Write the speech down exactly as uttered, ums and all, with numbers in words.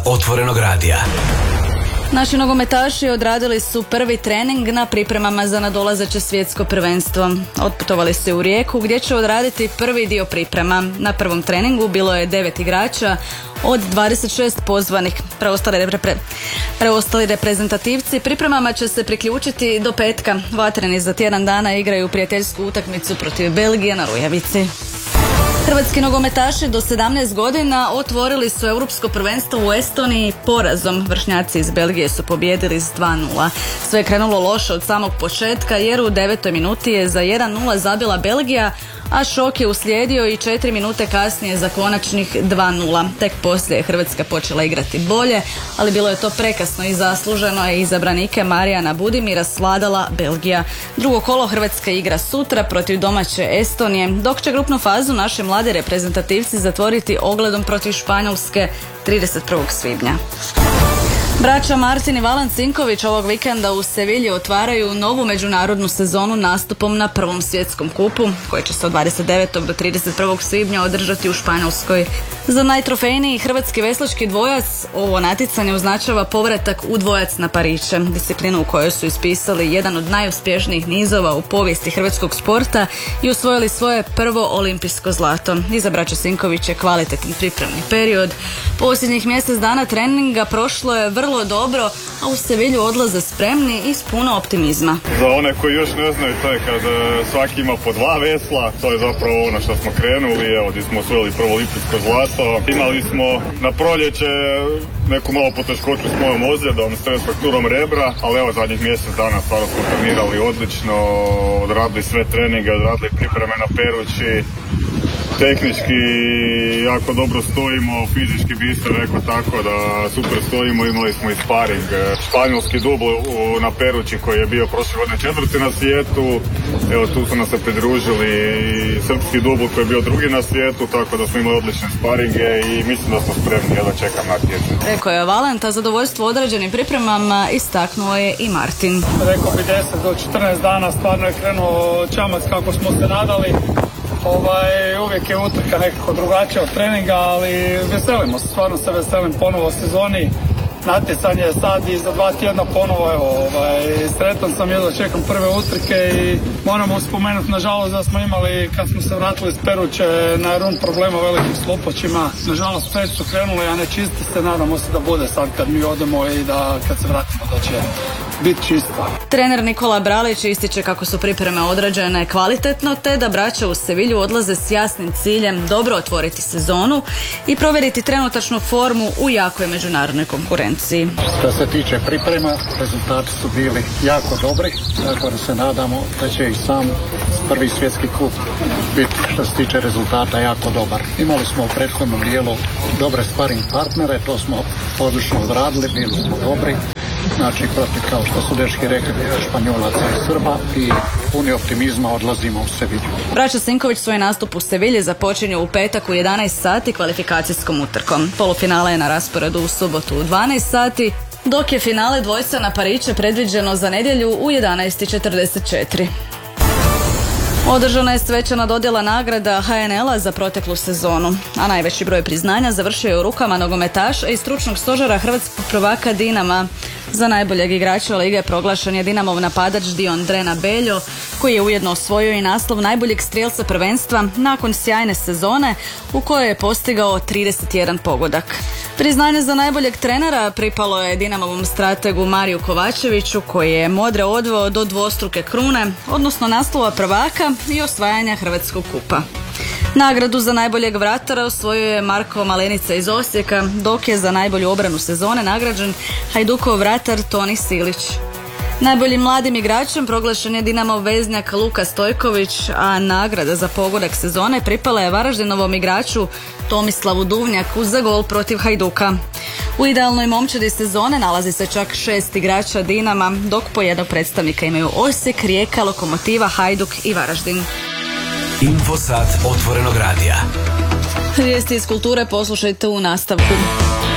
Otvorenog radija. Naši nogometaši odradili su prvi trening na pripremama za nadolazeće svjetsko prvenstvo. Otputovali se u Rijeku gdje će odraditi prvi dio priprema. Na prvom treningu bilo je devet igrača od dvadeset šest pozvanih. Preostali, repre, preostali reprezentativci pripremama će se priključiti do petka. Vatreni za tjedan dana igraju prijateljsku utakmicu protiv Belgije na Rujevici. Hrvatski nogometaši do sedamnaest godina otvorili su europsko prvenstvo u Estoniji porazom. Vršnjaci iz Belgije su pobijedili s dva nula. Sve je krenulo loše od samog početka jer u devetoj minuti je za jedan nula zabila Belgija, a šok je uslijedio i četiri minute kasnije za konačnih dva nula. Tek poslije je Hrvatska počela igrati bolje, ali bilo je to prekasno i zasluženo je izabranike Marijana Budimira svladala Belgija. Drugo kolo Hrvatska igra sutra protiv domaće Estonije, dok će grupnu fazu naši mladi reprezentativci zatvoriti ogledom protiv Španjolske trideset prvog svibnja. Braća Martin i Valentin Sinković ovog vikenda u Sevilji otvaraju novu međunarodnu sezonu nastupom na prvom svjetskom kupu, koji će se od dvadeset devetog do trideset prvog svibnja održati u Španjolskoj. Za najtrofejniji hrvatski veslački dvojac ovo natjecanje označava povratak u dvojac na Pariće, disciplinu u kojoj su ispisali jedan od najuspješnijih nizova u povijesti hrvatskog sporta i osvojili svoje prvo olimpijsko zlato. Iza braća Sinković je kvalitetan pripremni period. Posljednjih mjesec dana treninga prošlo je vrlo dobro, a u Sevilju odlaze spremni i s puno optimizma. Za one koji još ne znaju, to je kad svaki ima po dva vesla, to je zapravo ono što smo krenuli, evo gdje smo osvojili prvo olimpijsko zlato. Imali smo na proljeće neku malo poteškoću s mojom ozljedom, s frakturom rebra, ali evo zadnjih mjesec dana stvarno smo trenirali odlično, odradili sve treninge, odradili pripreme na Perući. Tehnički jako dobro stojimo, fizički bi isto rekao tako da super stojimo, imali smo i sparing. Španjolski dubl na Perući koji je bio prošle godine četvrti na svijetu, evo tu su nas se pridružili i srpski dubl koji je bio drugi na svijetu, tako da smo imali odlične sparinge i mislim da smo spremni, jedva čekam natjecanje. Rekao je Valenta, zadovoljstvo određenim pripremama istaknuo je i Martin. Rekao bi deset do četrnaest dana stvarno je krenuo čamac kako smo se nadali. Ovaj, uvijek je utrka nekako drugačija od treninga, ali veselimo se, stvarno se veselim ponovo sezoni. Natjecanje je sad i za dva tjedna ponovo, evo, ovaj, sretan sam, jedva čekam prve utrke i moramo spomenuti nažalost da smo imali, kad smo se vratili iz Peruće, na run problema velikim s lopoćima. Nažalost pet su krenuli, a ne čisti se, nadamo se da bude sad kad mi odemo i da kad se vratimo da će biti čisto. Trener Nikola Bralić ističe kako su pripreme odrađene kvalitetno, te da braća u Sevilju odlaze s jasnim ciljem dobro otvoriti sezonu i provjeriti trenutačnu formu u jakoj međunarodnoj konkurenciji. Što se tiče priprema, rezultati su bili jako dobri, tako da se nadamo da će i sam prvi svjetski kup biti što se tiče rezultata jako dobar. Imali smo u prethodnom dijelu dobre sparing partnere, to smo odlično odradili, bili smo dobri. Znači, protiv, kao što su dečki rekli, Španjolaca i Srba, i puni optimizma odlazimo u Sevilju. Braća Sinković svoj nastup u Sevilji započinju u petak u jedanaest sati kvalifikacijskom utrkom. Polufinale je na rasporedu u subotu u dvanaest sati, dok je finale dvojca na Pariće predviđeno za nedjelju u jedanaest četrdeset četiri. Održana je svečana dodjela nagrada H N L-a za proteklu sezonu, a najveći broj priznanja završio je u rukama nogometaša i stručnog stožera hrvatskog prvaka Dinama. Za najboljeg igrača lige proglašen je Dinamov napadač Dion Drena Beljo, koji je ujedno osvojio i naslov najboljeg strijelca prvenstva nakon sjajne sezone u kojoj je postigao trideset jedan pogodak. Priznanje za najboljeg trenera pripalo je Dinamovom strategu Mariju Kovačeviću, koji je modre odveo do dvostruke krune, odnosno naslova prvaka i osvajanja Hrvatskog kupa. Nagradu za najboljeg vratara osvojio je Marko Malenica iz Osijeka, dok je za najbolju obranu sezone nagrađen Hajdukov vratar Toni Silić. Najboljim mladim igračem proglašen je Dinamov veznjak Luka Stojković, a nagrada za pogodak sezone pripala je Varaždinovom igraču Tomislavu Duvnjaku za gol protiv Hajduka. U idealnoj momčadi sezone nalazi se čak šest igrača Dinama, dok po jednog predstavnika imaju Osijek, Rijeka, Lokomotiva, Hajduk i Varaždin. Infosat Otvorenog radija. Vijesti iz kulture poslušajte u nastavku.